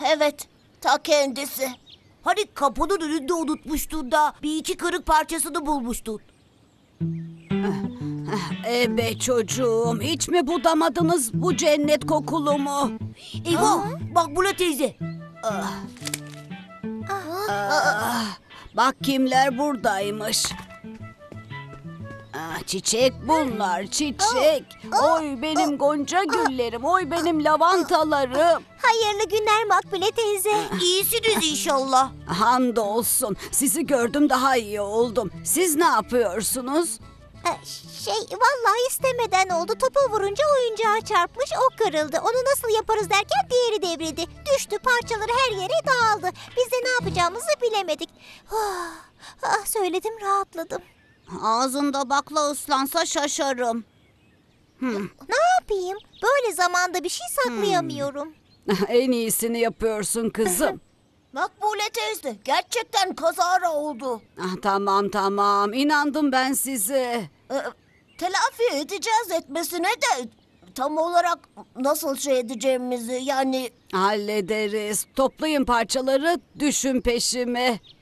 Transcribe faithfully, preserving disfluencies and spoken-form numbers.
Evet, ta kendisi. Hani kapının önünde unutmuştun da bir iki kırık parçasını bulmuştun. Ebe çocuğum, hiç mi budamadınız bu cennet kokulumu? Eyvah, Makbule teyze. Bak kimler buradaymış. Ah, çiçek bunlar, çiçek. Oy benim gonca güllerim, oy benim lavantalarım. Hayırlı günler Makbule teyze. İyisiniz inşallah. Hamdolsun, sizi gördüm daha iyi oldum. Siz ne yapıyorsunuz? Ee, Şey vallahi istemeden oldu. Topa vurunca oyuncağa çarpmış, o kırıldı. Onu nasıl yaparız derken diğeri devrildi. Düştü, parçaları her yere dağıldı. Biz de ne yapacağımızı bilemedik. Ah, ah, söyledim, rahatladım. Ağzında bakla ıslansa şaşarım. Ne yapayım? Böyle zamanda bir şey saklayamıyorum. En iyisini yapıyorsun kızım. Makbule teyze, gerçekten kazara oldu. Ah, tamam tamam, inandım ben size. Ee, telafi edeceğiz etmesine de tam olarak nasıl şey edeceğimizi yani... Hallederiz. Toplayın parçaları, düşün peşime.